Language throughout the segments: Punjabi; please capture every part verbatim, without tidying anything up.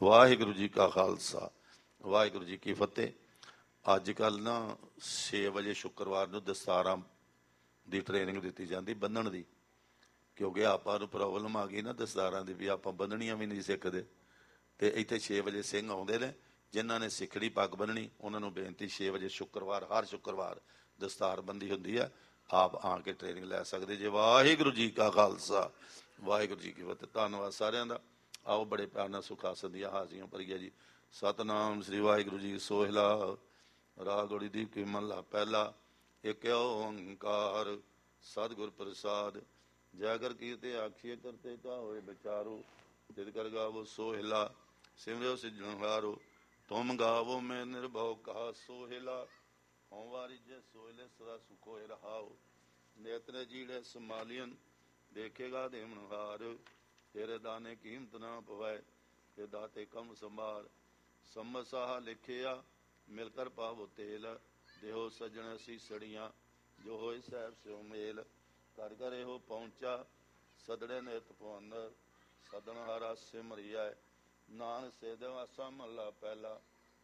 ਵਾਹਿਗੁਰੂ ਜੀ ਕਾ ਖਾਲਸਾ, ਵਾਹਿਗੁਰੂ ਜੀ ਕੀ ਫਤਿਹ। ਅੱਜ ਕੱਲ੍ਹ ਨਾ ਛੇ ਵਜੇ ਸ਼ੁੱਕਰਵਾਰ ਨੂੰ ਦਸਤਾਰਾਂ ਦੀ ਟ੍ਰੇਨਿੰਗ ਦਿੱਤੀ ਜਾਂਦੀ ਬੰਨਣ ਦੀ, ਕਿਉਂਕਿ ਆਪਾਂ ਨੂੰ ਪ੍ਰੋਬਲਮ ਆ ਗਈ ਨਾ ਦਸਤਾਰਾਂ ਦੀ, ਵੀ ਆਪਾਂ ਬੰਨਣੀਆਂ ਵੀ ਨਹੀਂ ਸਿੱਖਦੇ। ਅਤੇ ਇੱਥੇ ਛੇ ਵਜੇ ਸਿੰਘ ਆਉਂਦੇ ਨੇ, ਜਿਨ੍ਹਾਂ ਨੇ ਸਿੱਖੜੀ ਪੱਗ ਬੰਨਣੀ ਉਹਨਾਂ ਨੂੰ ਬੇਨਤੀ, ਛੇ ਵਜੇ ਸ਼ੁੱਕਰਵਾਰ ਹਰ ਸ਼ੁੱਕਰਵਾਰ ਦਸਤਾਰਬੰਦੀ ਹੁੰਦੀ ਹੈ, ਆਪ ਆ ਕੇ ਟ੍ਰੇਨਿੰਗ ਲੈ ਸਕਦੇ ਜੇ। ਵਾਹਿਗੁਰੂ ਜੀ ਕਾ ਖਾਲਸਾ, ਵਾਹਿਗੁਰੂ ਜੀ ਕੀ ਫਤਿਹ। ਧੰਨਵਾਦ ਸਾਰਿਆਂ ਦਾ। ਆਓ ਬੜੇ ਪਿਆਰ ਨਾਲ ਸੁਖਾਸਨ ਦੀਆਂ ਹਾਜ਼ਰੀਆਂ ਭਰੀਏ ਜੀ। ਸਤਨਾਮ ਸ੍ਰੀ ਵਾਹਿਗੁਰੂ ਜੀ। ਸੋਹਿਲਾ ਰਾਗ ਗੌੜੀ ਦੀਪ ਕੀ ਮਹਲਾ ਪਹਿਲਾ। ਇੱਕ ਓੰਕਾਰ ਸਤਿਗੁਰ ਪ੍ਰਸਾਦ। ਜੈ ਕਰ ਕੀਰਤੇ ਆਖੀਏ ਕਰਤੇ ਕਾ ਹੋਏ ਵਿਚਾਰੋ, ਜਿਦ ਕਰ ਗਾਵੋ ਸੋਹਿਲਾ ਸਿਮਰਿਓ ਸਿਜਣਹਾਰੋ। ਤੁਮ ਗਾਵੋ ਮੈਂ ਨਿਰਭਉ ਕਹਾ ਸੋਹਿਲਾ, ਹੋਂ ਵਾਰਿਜੈ ਸੋਹਿਲੇ ਸਦਾ ਸੁਖੋਏ ਰਹਾਓ। ਨੇਤਰੇ ਜੀੜੇ ਸੰਭਾਲੀਅਨ ਦੇਖੇਗਾ ਦੇਵਨਹਾਰ, ਤੇਰੇ ਦਾਨੇ ਕੀਮਤ ਨਾ ਪਵੈ ਤੇ ਦਾਤੇ ਕਮ ਸੰਭਾਰ। ਸੰਮਤ ਸਾਹਾ ਲਿਖਿਆ ਮਿਲ ਕਰ ਪਾਵੋ ਤੇਲ, ਦੇਹੋ ਸੱਜਣ ਸੀਸੜੀਆਂ ਜੋ ਹੋਏ ਸਾਹਿਬ ਸਿਓ ਮੇਲ। ਕਰ ਕਰ ਇਹੋ ਪਹੁੰਚਾ ਸਦੜੇ ਨਿਤ ਭਵਨ, ਸਦਨ ਹਾਰਾ ਸਿਮਰਿਐ ਨਾਨਕ ਸੇ ਦਿਵਾਸਾ ਮਹਲਾ ਪਹਿਲਾ।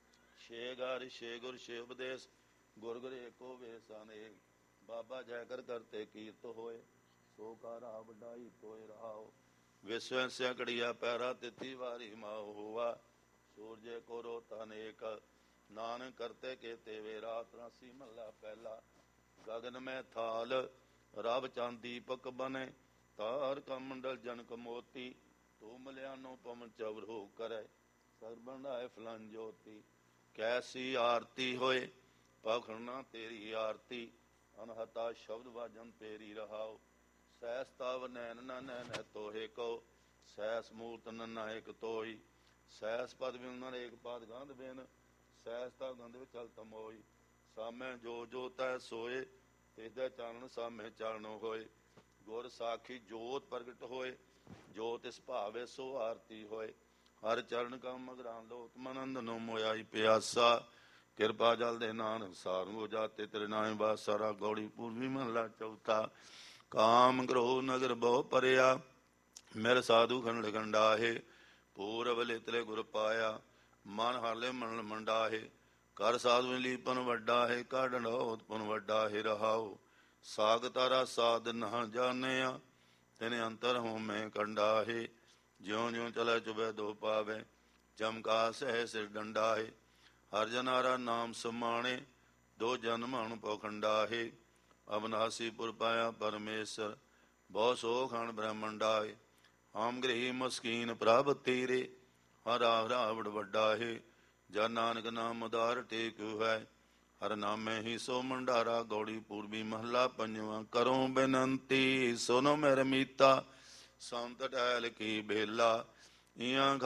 ਛੇ ਗਾਰ ਛੇ ਗੁਰ ਛੇ ਉਪਦੇਸ਼, ਗੁਰ ਗੁਰ ਏਕੋ ਵੇਸ ਅਨੇਕ। ਬਾਬਾ ਜੈ ਕਰ ਕਰਤੇ ਕੀਰਤ ਹੋਏ, ਸੋ ਕਾਰਾ ਵਡਾਈ ਤੋਏ ਰਹਾਓ। ਵਿਸਵ ਸਿਆ ਘੜੀਆ ਪੈਰਾ ਤਿਥੀ ਵਾਰੀ ਮਾਓ ਹੋਆ, ਸੂਰਜੇ ਕੋ ਰੋਤ ਅਨੇਕ। ਨਾਨਕ ਕਰਤੇ ਕੇਤੇ ਵੇ ਰਾਤ ਰਾਸੀ ਮਹਲਾ ਪਹਿਲਾ। ਗਗਨ ਮੈਂ ਥਾਲ ਰਬ ਚੰਦ ਦੀਪਕ ਬਨੇ, ਤਾਰ ਕਾ ਮੰਡਲ ਜਨਕ ਮੋਤੀ। ਤੂੰ ਮਲਿਆਨੋ ਪਵਨ ਚਵਰ ਹੋ ਕਰੈ, ਸਰਬੰਡਾਏ ਫਲਨ ਜੋਤੀ। ਕੈਸੀ ਆਰਤੀ ਹੋਏ ਪਖਣਾ ਤੇਰੀ ਆਰਤੀ, ਅਨਹਤਾ ਸ਼ਬਦ ਵਾਜਨ ਤੇਰੀ ਰਹਾਓ। ਸੈਸ ਤਵ ਨੈਨ ਨ ਨੈਨ ਤੋਹੇ ਕੋ, ਸੈਸ ਮੂਰਤ ਨੰਨਾ ਏਕ ਤੋਈ। ਸੈਸ ਪਦ ਬਿਨ ਏਕ ਪਾਦ ਗੰਧ ਬਿਨ, ਸੈਸ ਤਵ ਗੰਧ ਵਿੱਚ ਚਲ ਤਮੋਈ। ਸਾਮੈ ਜੋ ਜੋ ਤੈ ਸੋਏ, ਤਿਸਦੇ ਚਾਨਣ ਸਾਮੈ ਚਾਨਣੋ ਹੋਏ। ਗੁਰ ਸਾਖੀ ਜੋਤ ਪ੍ਰਗਟ ਹੋਏ, ਜੋ ਤਿਸ ਭਾਵੇ ਸੋ ਆਰਤੀ ਹੋਏ। ਹਰ ਚਰਨ ਕਾ ਮਗਰਾਂ ਲੋਕ ਮਨੰਦ ਨੋ ਮੋਆਈ ਪਿਆਸਾ। ਕਿਰਪਾ ਜਲ ਦੇ ਨਾਨਕ ਸਾਰ ਹੋ ਜਾਤੇ, ਤੇਰੇ ਨਾਮੇ ਬਾਸ ਸਾਰਾ। ਗੌੜੀ ਪੂਰਬੀ ਮਹਲਾ ਚੌਥਾ। ਕਾਮ ਕ੍ਰੋਧ ਨਗਰ ਬਹੁ ਪਰਿਆ, ਮਿਲ ਸਾਧੂ ਖੰਡ ਖੰਡਾਹੇ। ਪੂਰਬ ਲਿਤਲੇ ਗੁਰ ਪਾਇਆ, ਮਨ ਹਾਲੇ ਮਨ ਮੰਡਾਹੇ। ਕਰ ਸਾਧੂ ਲੀਪਨ ਵੱਡਾ ਹੈ, ਕਾ ਡੰਡੋਤ ਪੁਨ ਵੱਡਾ ਹੈ ਰਹਾਓ। ਸਾਗ ਤਾਰਾ ਸਾਧ ਨਾ ਜਾਣਿਆ, ਤਿਨ ਅੰਤਰ ਹੋ ਮੈਂ ਕੰਡਾ ਹੈ। ਜਿਉਂ ਜਿਉਂ ਚਲੇ ਚੁਬੈ ਦੋ ਪਾਵੇ, ਚਮਕਾ ਸਹਿ ਸਿਰ ਡੰਡਾ ਹੈ। ਹਰ ਜਨਾਰਾ ਨਾਮ ਸਮਾਣੇ, ਦੋ ਜਨਮ ਅਣ ਪਖੰਡਾ ਹੈ। ਅਬਨਾਸੀ ਪੁਰ ਪਾਇਆ ਪਰਮੇਸ਼ਰ, ਬਹੁ ਸੋ ਖਣ ਬ੍ਰਹਮੰਡਾ ਹੈ। ਹਮ ਗ੍ਰਹੀ ਮਸਕੀਨ ਪ੍ਰਭ ਤੇਰੇ, ਹਰਾ ਰਾਵੜ ਵੱਡਾ ਹੈ। ਜਨ ਨਾਨਕ ਨਾਮ ਉਦਾਰ ਟੇਕੂ ਹੈ, ਹਰ ਨਾਮੇ ਹੀ ਸੋ ਮੰਡਾਰਾ। ਗੌੜੀ ਪੂਰਬੀ ਮਹਲਾ ਪੰਜਵਾਂ। ਕਰੋ ਬੇਨੰਤੀ ਸੁਨੋ ਮੇਰ ਮੀਤਾ, ਸੰਤ ਟਹਿਲ ਕੀ ਬੇਲਾ। ਇਆਂ